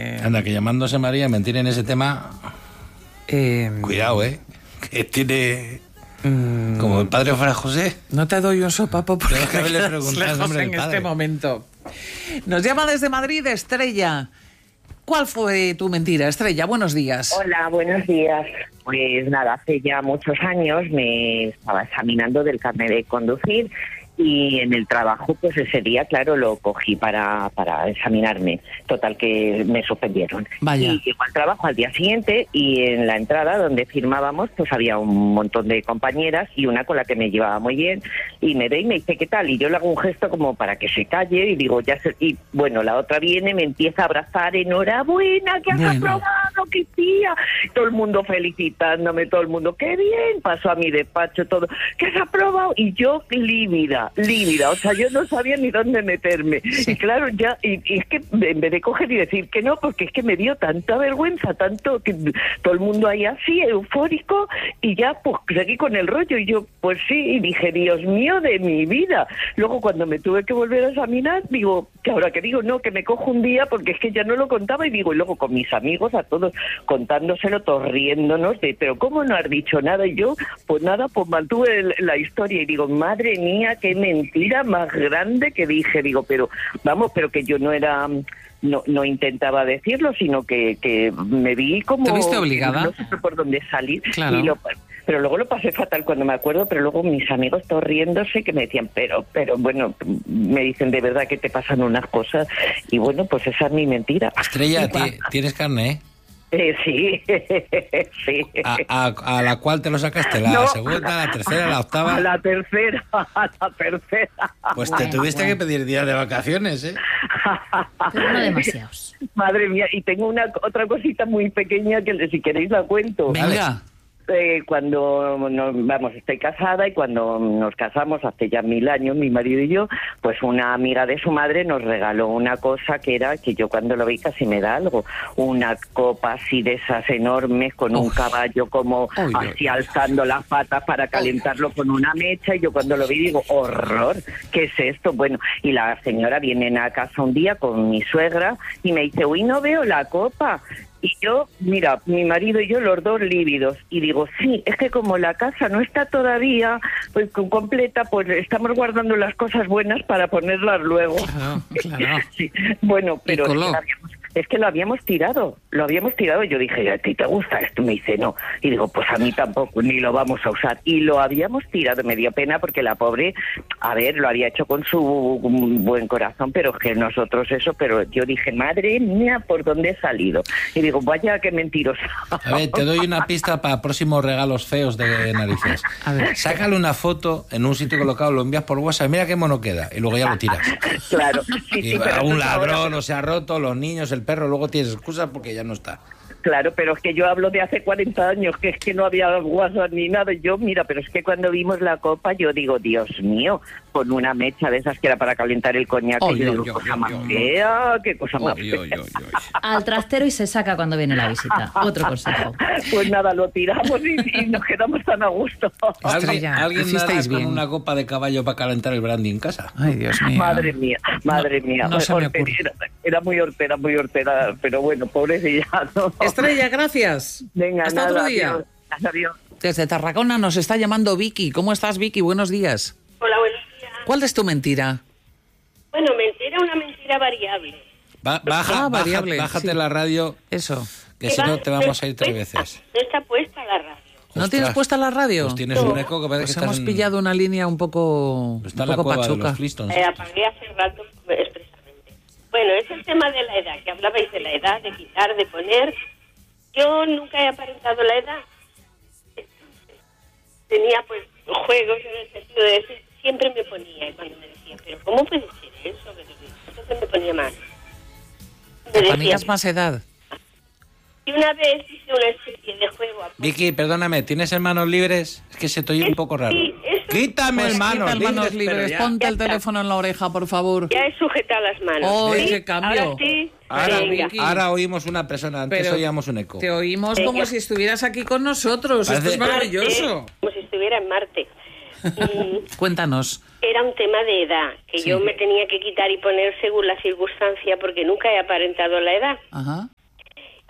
Anda, que llamándose María, mentir en ese tema... Cuidado, que tiene... Como el padre fuera José. No te doy un sopapo porque Tengo que haberle me quedas preguntado el lejos nombre en del este padre. momento. Nos llama desde Madrid Estrella. ¿Cuál fue tu mentira, Estrella? Buenos días. Hola, buenos días. Pues nada, hace ya muchos años me estaba examinando del carnet de conducir y en el trabajo, pues ese día, claro, lo cogí para examinarme. Total, que me suspendieron. Vaya. Y llego al trabajo al día siguiente y en la entrada donde firmábamos, pues había un montón de compañeras y una con la que me llevaba muy bien y me ve y me dice, ¿qué tal? Y yo le hago un gesto como para que se calle y digo, ya sé. Y bueno, la otra viene, me empieza a abrazar, enhorabuena, que has aprobado, qué tía. Todo el mundo felicitándome, todo el mundo, qué bien. Pasó a mi despacho todo, que has aprobado. Y yo lívida, o sea, yo no sabía ni dónde meterme. Sí. Y claro, ya, y es que en vez de coger y decir que no, porque es que me dio tanta vergüenza, tanto que todo el mundo ahí así, eufórico, y ya pues seguí con el rollo, y yo, pues sí, y dije, Dios mío de mi vida. Luego cuando me tuve que volver a examinar, digo, que ahora que digo, no, que me cojo un día, porque es que ya no lo contaba, y digo, y luego con mis amigos, a todos, contándoselo, todos riéndonos, de, pero ¿cómo no has dicho nada? Y yo, pues nada, pues mantuve la historia, y digo, madre mía, qué mentira más grande que dije, digo, pero vamos, pero que yo no era... No intentaba decirlo, sino que me vi como... ¿Te viste obligada? No sé por dónde salir. Claro. Pero luego lo pasé fatal cuando me acuerdo, pero luego mis amigos todos riéndose que me decían, pero bueno, me dicen de verdad que te pasan unas cosas. Y bueno, pues esa es mi mentira. Estrella, ¿tienes carne, Sí, sí. ¿A la cual te lo sacaste? ¿La segunda, la tercera, la octava? A la tercera. Pues te tuviste que pedir días de vacaciones, Pero no demasiados. Madre mía, y tengo otra cosita muy pequeña que si queréis la cuento. Venga. Cuando estoy casada, y cuando nos casamos hace ya 1000 años, mi marido y yo, pues una amiga de su madre nos regaló una cosa que era, que yo cuando lo vi casi me da algo, una copa así de esas enormes con un caballo como así alzando las patas para calentarlo con una mecha, y yo cuando lo vi digo, horror, ¿qué es esto? Bueno, y la señora viene a casa un día con mi suegra y me dice, uy, no veo la copa. Y yo, mira, mi marido y yo, los dos lívidos, y digo, sí, es que como la casa no está todavía pues completa, pues estamos guardando las cosas buenas para ponerlas luego. Claro. Sí. Bueno, pero es que lo habíamos tirado. Yo dije, ¿a ti te gusta esto? Me dice, no. Y digo, pues a mí tampoco, ni lo vamos a usar. Y lo habíamos tirado, me dio pena porque la pobre, a ver, lo había hecho con su buen corazón, pero es que nosotros eso, pero yo dije, madre mía, ¿por dónde he salido? Y digo, vaya, qué mentirosa. A ver, te doy una pista para próximos regalos feos de narices. A ver. Sácale una foto en un sitio colocado, lo envías por WhatsApp, mira qué mono queda, y luego ya lo tiras. Claro. Y pero un ladrón o se ha roto, los niños, el perro, luego tienes excusa porque ya no está. Claro, pero es que yo hablo de hace 40 años, que es que no había WhatsApp ni nada. Yo, mira, pero es que cuando vimos la copa, yo digo, Dios mío, con una mecha de esas que era para calentar el coñac, yo digo, cosa más fea, qué cosa más fea. Al trastero y se saca cuando viene la visita. Otro consejo. Pues nada, lo tiramos y nos quedamos tan a gusto. ¿Alguien hicisteis nada bien. con una copa de caballo para calentar el brandy en casa? Ay, Dios mío. Madre mía. No se me ocurre. Era muy hortera, pero bueno, pobrecilla, ¿no? Estrella, gracias. Venga, hasta nada, otro día. Adiós. Desde Tarragona nos está llamando Vicky. ¿Cómo estás, Vicky? Buenos días. Hola, buenos días. ¿Cuál es tu mentira? Bueno, una mentira variable. Variable. Bájate sí. la radio, Eso. que si no te vamos a ir 3 veces. No está puesta la radio. ¿No Ostras, tienes puesta la radio? Pues tienes un eco que parece Pues que hemos estás pillado una línea un poco Está en la cueva de pachuca. los Flintstones. Apagué hace rato expresamente. Bueno, es el tema de la edad, que hablabais de la edad, de quitar, de poner. Yo nunca he aparentado la edad. Tenía pues juegos en el sentido de decir, siempre me ponía, y cuando me decían, pero ¿cómo puede ser eso? Entonces me ponía más. ¿Te ponías más edad? Y una vez hice una especie de juego. Vicky, perdóname, ¿tienes manos libres? Es que se te oye un poco raro. Sí, eso. Quítame Pues el manos quita el manos libres. pero ya. Ponte el Ya está. teléfono en la oreja, por favor. Ya he sujetado las manos. ¡Ay, ¿Sí? qué cambio! Ahora sí. Ahora, Venga. Vicky. ahora oímos una persona, antes Pero oíamos un eco. Te oímos Venga. como si estuvieras aquí con nosotros. Parece- Esto es maravilloso. Como si estuviera en Marte. Cuéntanos. Era un tema de edad, que Sí. yo me tenía que quitar y poner según la circunstancia, porque nunca he aparentado la edad. Ajá.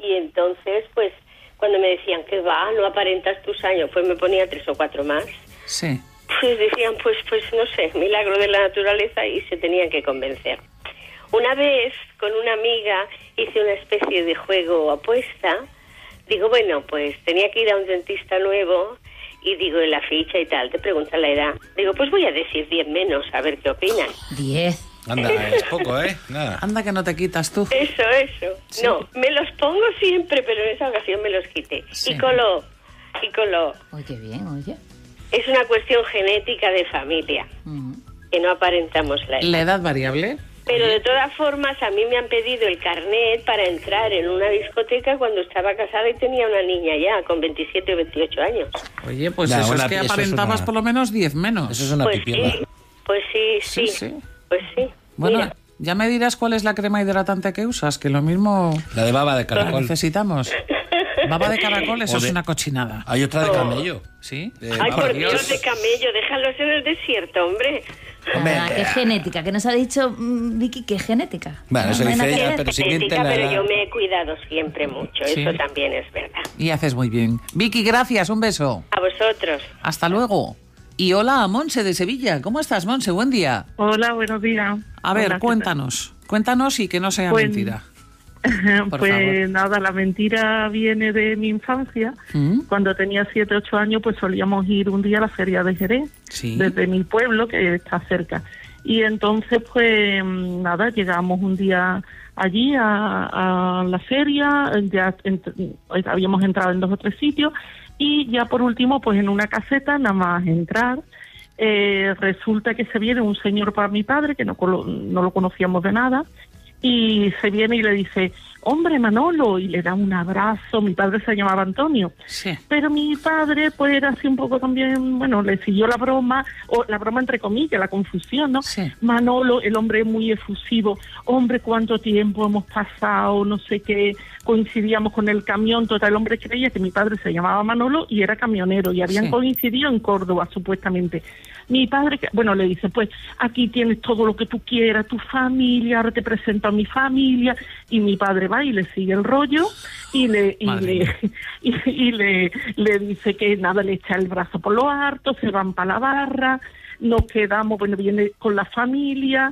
Y entonces, pues, cuando me decían que va, no aparentas tus años, pues me ponía 3 o 4 más. Sí. Pues decían, pues no sé, milagro de la naturaleza, y se tenían que convencer. Una vez, con una amiga, hice una especie de juego apuesta. Digo, bueno, pues tenía que ir a un dentista nuevo, y digo, en la ficha y tal, te preguntan la edad. Digo, pues voy a decir 10 menos, a ver qué opinan. 10. Anda, es poco, ¿eh? Nada. Anda que no te quitas tú. Eso. Sí. No, me los pongo siempre, pero en esa ocasión me los quité. Sí. Y coló. Oye, bien, oye. Es una cuestión genética de familia, que no aparentamos la edad. ¿La edad variable? Pero de todas formas, a mí me han pedido el carnet para entrar en una discoteca cuando estaba casada y tenía una niña ya, con 27 o 28 años. Oye, pues Ya, eso es una- que eso es aparentabas una- por lo menos 10 menos. Eso es una Pues pipierda. sí, pues sí. Sí. Pues sí. Bueno, Mira, ya me dirás cuál es la crema hidratante que usas, que lo mismo La de baba de la caracol. necesitamos. Baba de caracol, eso O de- es una cochinada. Hay otra de camello. ¿Sí? ay, baba por de- Dios, de camello, déjalos en el desierto, hombre. Hombre, Ah, qué genética, que nos ha dicho Vicky, qué genética. Bueno, eso No hay dice nada que ella, ver. pero si Genética, miente la pero edad. yo me he cuidado siempre mucho, Sí. eso también es verdad. Y haces muy bien. Vicky, gracias, un beso. A vosotros. Hasta luego. Y hola a Monse de Sevilla. ¿Cómo estás, Monse? Buen día. Hola, buenos días. A ver, Hola, ¿qué cuéntanos. Cuéntanos y que no sea Pues- mentira. tal? por Pues favor. nada, la mentira viene de mi infancia. ¿Mm? Cuando tenía 7, 8 años, pues solíamos ir un día a la feria de Jerez, Sí. desde mi pueblo, que está cerca. Y entonces, pues nada, llegamos un día allí a la feria, ya habíamos entrado en 2 o 3 sitios, y ya por último, pues en una caseta, nada más entrar, resulta que se viene un señor para mi padre, que no lo conocíamos de nada, y se viene y le dice, hombre, Manolo, y le da un abrazo. Mi padre se llamaba Antonio. Sí. Pero mi padre, pues era así un poco también, bueno, le siguió la broma, o la broma entre comillas, la confusión, ¿no? Sí. Manolo, el hombre es muy efusivo, hombre, cuánto tiempo hemos pasado, no sé qué, coincidíamos con el camión, total, el hombre creía que mi padre se llamaba Manolo y era camionero, y habían Sí. coincidido en Córdoba, supuestamente. Mi padre, bueno, le dice, pues aquí tienes todo lo que tú quieras, tu familia, ahora te presento a mi familia, y mi padre va y le sigue el rollo y le dice que nada, le echa el brazo por lo harto, se van para la barra, nos quedamos, bueno, viene con la familia,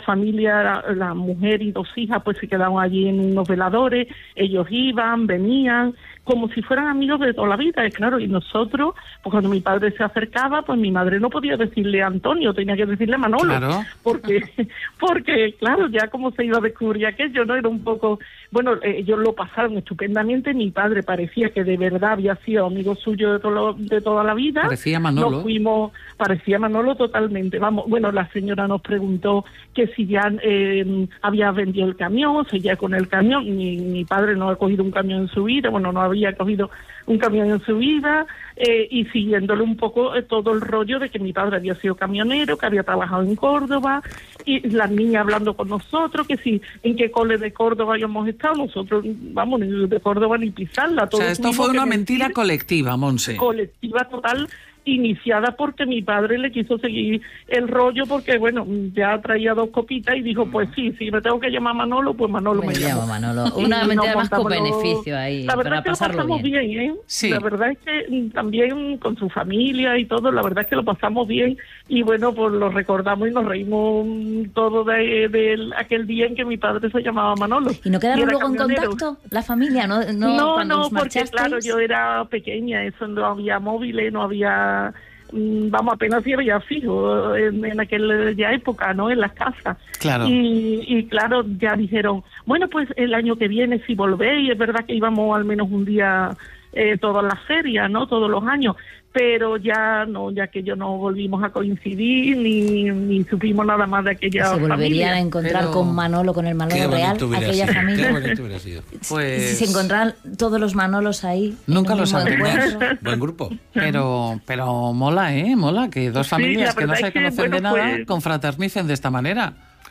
la mujer y 2 hijas pues se quedaron allí en unos veladores, ellos iban, venían, como si fueran amigos de toda la vida, claro, y nosotros, pues cuando mi padre se acercaba, pues mi madre no podía decirle Antonio, tenía que decirle Manolo, Claro. porque claro, ya como se iba a descubrir aquello, ¿no? Era un poco, bueno, ellos lo pasaron estupendamente, mi padre parecía que de verdad había sido amigo suyo de toda la vida. Parecía Manolo. Nos fuimos, parecía Manolo totalmente, vamos, bueno, la señora nos preguntó que si ya había vendido el camión, seguía con el camión, mi padre no ha cogido un camión en su vida, bueno, no había cogido un camión en su vida, y siguiéndole un poco todo el rollo de que mi padre había sido camionero, que había trabajado en Córdoba, y las niñas hablando con nosotros, que si en qué cole de Córdoba habíamos estado, nosotros, vamos, ni de Córdoba ni pisarla. O sea, esto fue una mentira colectiva, Monse. Colectiva total, iniciada porque mi padre le quiso seguir el rollo, porque bueno, ya traía 2 copitas y dijo, pues sí, si me tengo que llamar Manolo, pues Manolo me llamo. Manolo. Y Una nos mentira más con montamos beneficio ahí, La verdad para es que lo pasarlo pasamos bien. bien, ¿eh? Sí. La verdad es que también con su familia y todo, la verdad es que lo pasamos bien, y bueno, pues lo recordamos y nos reímos todo de aquel día en que mi padre se llamaba Manolo. ¿Y no quedaron era luego en camionero. contacto la familia? No, cuando os porque marchasteis. claro, yo era pequeña, eso no había móviles, no había, vamos, apenas si había fijo en aquella época, ¿no? En las casas. Claro. Y claro, ya dijeron, bueno, pues el año que viene si volvéis, es verdad que íbamos al menos un día todas las ferias, ¿no? Todos los años, pero ya no, ya que yo no volvimos a coincidir ni supimos nada más de aquella Se volverían familia. a encontrar Pero- con Manolo, con el Qué Manolo real, bonito hubiera aquella sido. Qué familia. bonito hubiera sido. Pues- Si se encontraran todos los Manolos ahí. Nunca en un lo mismo sabremos. encuentro. Buen grupo. Pero mola, mola que 2 Sí, familias la que no verdad se es que, conocen de bueno, nada pues- confraternicen de esta manera.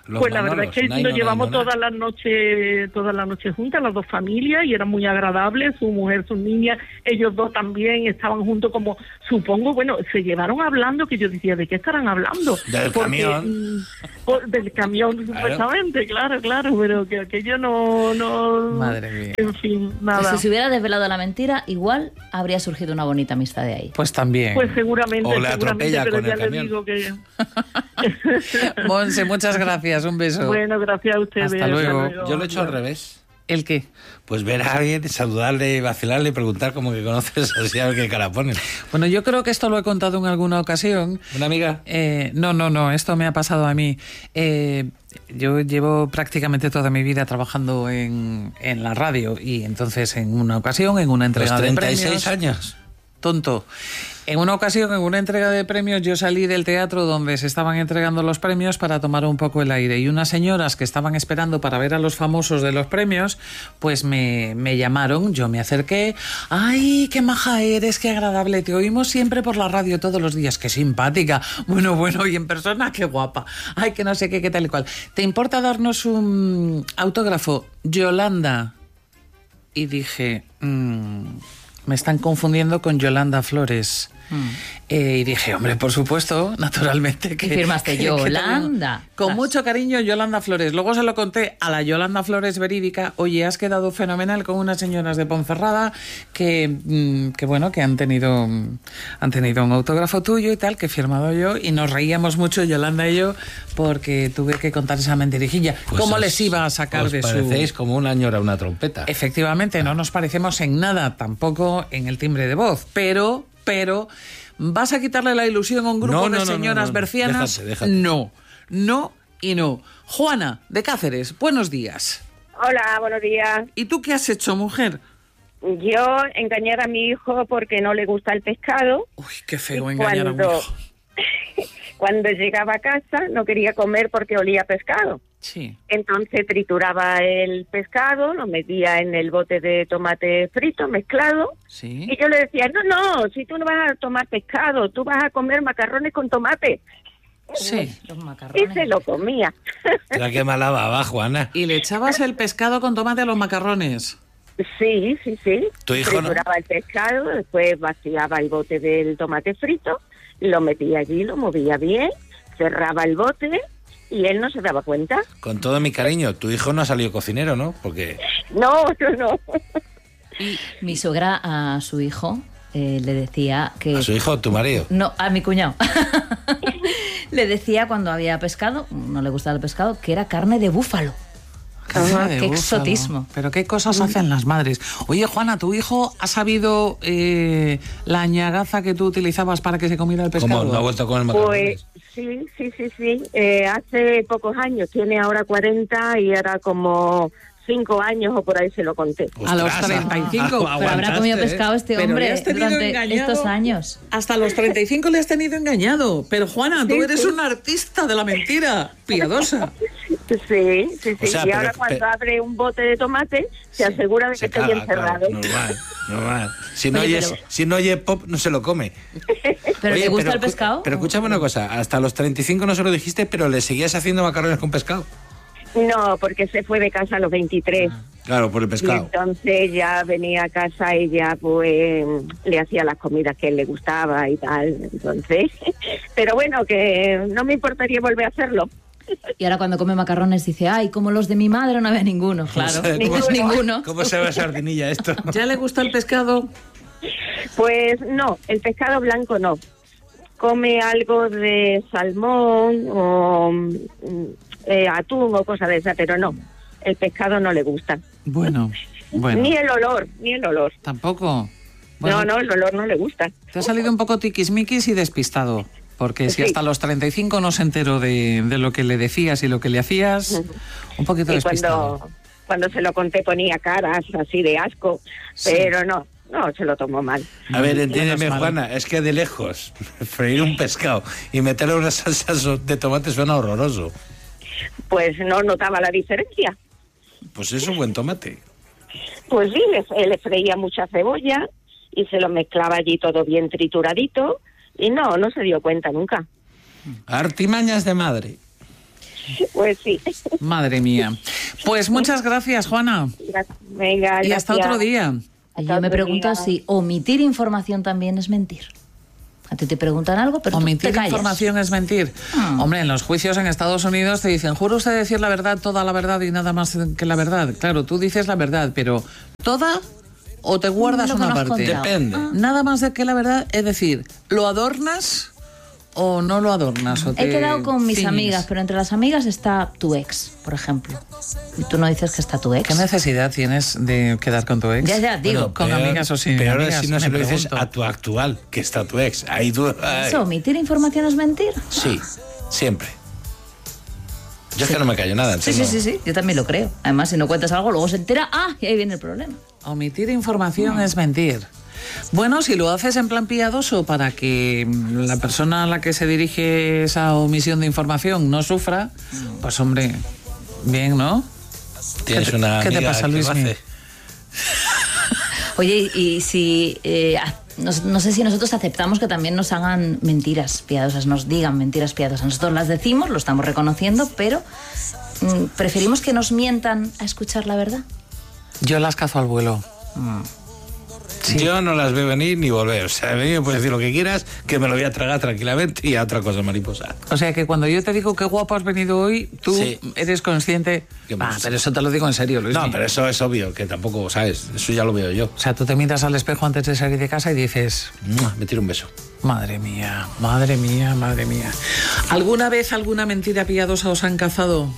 Pues la verdad es que nos llevamos todas las noches juntas, las dos familias, y era muy agradable, su mujer, sus niñas, ellos dos también estaban juntos, como supongo, bueno, se llevaron hablando, que yo decía, ¿de qué estarán hablando? Del camión. Del camión, supuestamente, claro, pero que aquello no... Madre mía. En fin, nada. Si se hubiera desvelado la mentira, igual habría surgido una bonita amistad de ahí. Pues también. Pues seguramente, O le atropella pero con ya el le camión. digo que... Monse, muchas gracias, un beso. Bueno, gracias a ustedes. Hasta luego. Yo lo he hecho al revés. ¿El qué? Pues ver a alguien, saludarle, vacilarle y preguntar como que conoces, así a ver qué cara ponen. Bueno, yo creo que esto lo he contado en alguna ocasión. ¿Una amiga? No, esto me ha pasado a mí. Yo llevo prácticamente toda mi vida trabajando en la radio, y entonces en una ocasión, en una entrega de premios... 36 años. Tonto. En una ocasión, en una entrega de premios, yo salí del teatro donde se estaban entregando los premios para tomar un poco el aire, y unas señoras que estaban esperando para ver a los famosos de los premios, pues me llamaron, yo me acerqué. ¡Ay, qué maja eres, qué agradable! Te oímos siempre por la radio todos los días, qué simpática. Bueno, y en persona, qué guapa. ¡Ay, que no sé qué tal y cual! ¿Te importa darnos un autógrafo, Yolanda? Y dije... me están confundiendo con Yolanda Flores. Y dije, hombre, por supuesto, naturalmente que... Y firmaste Yolanda. Con mucho cariño, Yolanda Flores. Luego se lo conté a la Yolanda Flores verídica. Oye, has quedado fenomenal con unas señoras de Ponferrada que bueno, que han tenido un autógrafo tuyo y tal, que he firmado yo, y nos reíamos mucho, Yolanda y yo, porque tuve que contar esa mentirijilla. Pues ¿Cómo les iba a sacar de su...? Parecéis como una ñora, una trompeta. Efectivamente, no nos parecemos en nada, tampoco en el timbre de voz, pero ¿vas a quitarle la ilusión a un grupo de señoras bercianas? Déjate. No. Juana, de Cáceres, buenos días. Hola, buenos días. ¿Y tú qué has hecho, mujer? Yo engañar a mi hijo porque no le gusta el pescado. Uy, qué feo engañar a un hijo. Cuando llegaba a casa no quería comer porque olía a pescado. Sí. Entonces trituraba el pescado, lo metía en el bote de tomate frito mezclado. Sí. Y yo le decía, no, si tú no vas a tomar pescado, tú vas a comer macarrones con tomate. Sí. Los macarrones. Y se lo comía. Mira qué mala baba, Juana. ¿Y le echabas el pescado con tomate a los macarrones? Sí. ¿Tu hijo no? Trituraba el pescado, después vaciaba el bote del tomate frito, lo metía allí, lo movía bien, cerraba el bote y él no se daba cuenta. Con todo mi cariño, tu hijo no ha salido cocinero, ¿no? Porque... No. Y mi suegra a su hijo le decía que... ¿A su hijo o tu marido? No, a mi cuñado. Le decía cuando había pescado, no le gustaba el pescado, que era carne de búfalo. Carne de Qué búfalo. exotismo. Pero qué cosas hacen las madres. Oye, Juana, ¿tu hijo ha sabido la añagaza que tú utilizabas para que se comiera el pescado? ¿Cómo? ¿No ha vuelto con el macarrones? Pues sí. Hace pocos años, tiene ahora 40 y era como 5 años o por ahí se lo conté. A los 35. Pero habrá comido pescado este Pero hombre le has tenido durante engañado. estos años. Hasta los 35 le has tenido engañado. Pero Juana, tú Sí, eres sí. una artista de la mentira, piadosa. Sí. O sea, Y ahora cuando abre un bote de tomate, se asegura de que Se esté caga, bien cerrado. claro, normal. Si no, Oye, oye pop, no se lo come. ¿Pero Oye, le gusta el pescado? Pero escúchame una cosa, hasta los 35 no se lo dijiste, pero le seguías haciendo macarrones con pescado. No, porque se fue de casa a los 23. Claro, por el Y pescado. entonces ya venía a casa y ya pues le hacía las comidas que él le gustaba y tal. Entonces, pero bueno, que no me importaría volver a hacerlo. Y ahora cuando come macarrones dice, ay, como los de mi madre no había ninguno. Claro, ninguno. ¿Cómo se ve sardinilla esto? ¿Ya le gusta el pescado? Pues no, el pescado blanco no. Come algo de salmón o atún o cosas de esas, pero no. El pescado no le gusta. Bueno. Ni el olor. Tampoco. Bueno, No, el olor no le gusta. te ha salido un poco tiquismiquis y despistado. Porque si Sí. hasta los 35 no se enteró de lo que le decías y lo que le hacías, un poquito Y despistado. cuando se lo conté ponía caras así de asco, Sí. pero no se lo tomó mal. A ver, entiéndeme, Menos mal. Juana, es que de lejos freír un pescado y meterle una salsa de tomate suena horroroso. Pues no notaba la diferencia. Pues es un buen tomate. Pues sí, le freía mucha cebolla y se lo mezclaba allí todo bien trituradito y no se dio cuenta nunca. Artimañas de madre. Pues sí. Madre mía. Pues muchas gracias, Juana. Venga, y hasta otro día. Yo me pregunto si omitir información también es mentir. A ti te preguntan algo, pero omitir tú te callas. información es mentir. Hombre, en los juicios en Estados Unidos te dicen, ¿jura usted decir la verdad, toda la verdad y nada más que la verdad? Claro, tú dices la verdad, pero ¿toda o te guardas una parte? Depende. Nada más de que la verdad, es decir, ¿lo adornas o no lo adornas? O He quedado con mis ciñes? amigas, pero entre las amigas está tu ex, por ejemplo. Y tú no dices que está tu ex. ¿Qué necesidad tienes de quedar con tu ex? Ya, digo. Bueno, con amigas o sin peor amigas, es si no me se lo dices pregunto. a tu actual, que está tu ex. Ahí tú... ay. ¿Eso, omitir información es mentir? Sí, siempre. Yo es que no me callo nada. Sí, entonces sí, no. sí, yo también lo creo. Además, si no cuentas algo, luego se entera, y ahí viene el problema. Omitir información es mentir. Bueno, si lo haces en plan piadoso para que la persona a la que se dirige esa omisión de información no sufra, pues hombre, bien, ¿no? Tienes una ¿Qué te amiga pasa, que lo Luismi? hace. Oye, y si... no sé si nosotros aceptamos que también nos hagan mentiras piadosas, nos digan mentiras piadosas. Nosotros las decimos, lo estamos reconociendo, pero preferimos que nos mientan a escuchar la verdad. Yo las cazo al vuelo. Sí. Yo no las veo venir ni volver. O sea, a mí me puedes decir lo que quieras, que me lo voy a tragar tranquilamente y a otra cosa, mariposa. O sea que cuando yo te digo qué guapo has venido hoy, tú Sí. eres consciente... Que pero eso te lo digo en serio, Luis. No, pero eso es obvio, que tampoco, ¿sabes? Eso ya lo veo yo. O sea, tú te miras al espejo antes de salir de casa y dices... Me tiro un beso. Madre mía, madre mía, madre mía. ¿Alguna vez alguna mentira piadosa os han cazado?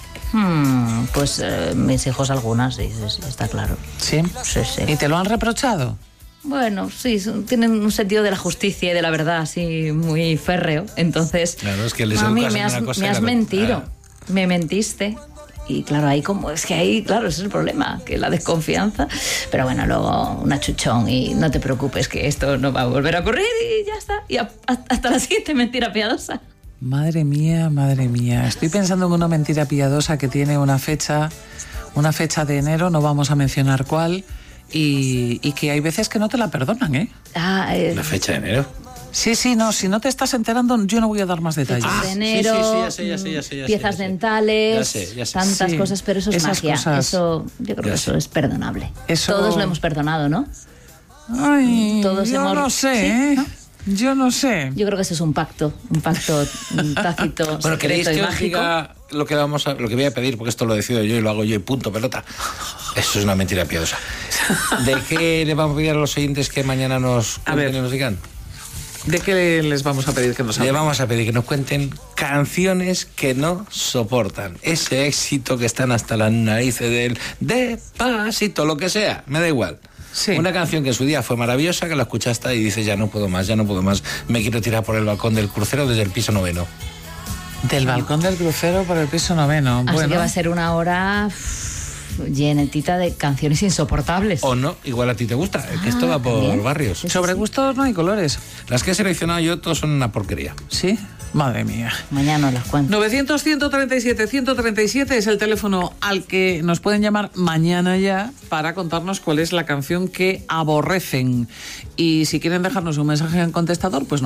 Pues mis hijos algunas, sí, está claro. ¿Sí? Sí, sí. ¿Y te lo han reprochado? Bueno, sí, tienen un sentido de la justicia y de la verdad así muy férreo. Entonces, Claro, es que les mami, educas me en has, una cosa me y has la- mentido, Ah. me mentiste. Y claro, claro, ese es el problema, que la desconfianza. Pero bueno, luego un achuchón y no te preocupes que esto no va a volver a ocurrir y ya está. Y hasta la siguiente mentira piadosa. Madre mía, madre mía. Estoy pensando en una mentira piadosa que tiene una fecha de enero, no vamos a mencionar cuál, y que hay veces que no te la perdonan, ¿eh? La fecha de enero. Sí, no, si no te estás enterando, yo no voy a dar más detalles. De enero, ya sé. piezas dentales, Ya sé. tantas Sí, cosas, pero eso es esas magia. cosas. Eso, yo creo Ya que sé. eso es perdonable. Eso- Todos lo hemos perdonado, ¿no? Ay, Todos yo hemos- no sé, ¿Sí? ¿eh? ¿No? Yo no sé. Yo creo que eso es un pacto tácito, Bueno, ¿queréis secreto y que os mágico. diga lo que voy a pedir? Porque esto lo decido yo y lo hago yo y punto, pelota. Eso es una mentira piadosa. ¿De qué le vamos a pedir a los oyentes que mañana nos A ver. cuenten y nos digan? ¿De qué les vamos a pedir que nos Le hablen? vamos a pedir que nos cuenten canciones que no soportan. Ese éxito que están hasta las narices del Despacito, lo que sea, me da igual. Sí. Una canción que en su día fue maravillosa, que la escuchaste y dices, ya no puedo más, me quiero tirar por el balcón del crucero desde el piso 9º. Del balcón del crucero por el piso 9º. Así Bueno, que va a ser una hora llenetita de canciones insoportables. O no, igual a ti te gusta, que esto va por también. barrios. sobre gustos no hay colores. Las que he seleccionado yo, todas son una porquería. ¿Sí? Madre mía. Mañana os las cuento. 900-137-137 es el teléfono al que nos pueden llamar mañana ya para contarnos cuál es la canción que aborrecen. Y si quieren dejarnos un mensaje en contestador, pues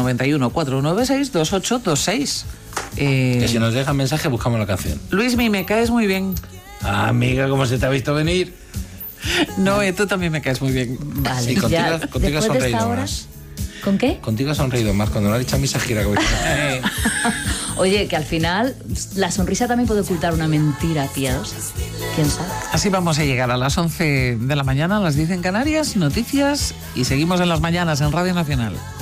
91-496-2826. Que si nos dejan mensaje, buscamos la canción. Luismi, me caes muy bien. Amiga, ¿cómo se te ha visto venir? No, tú también me caes muy bien. Vale, Sí, contigo, ya, contigo he después de sonreído esta hora... más. ¿Con qué? Contigo he sonreído más. Cuando lo ha dicho a mí, se gira. Oye, que al final la sonrisa también puede ocultar una mentira piadosa. ¿Quién sabe? Así vamos a llegar a las 11 de la mañana, a las 10 en Canarias, noticias y seguimos en las mañanas en Radio Nacional.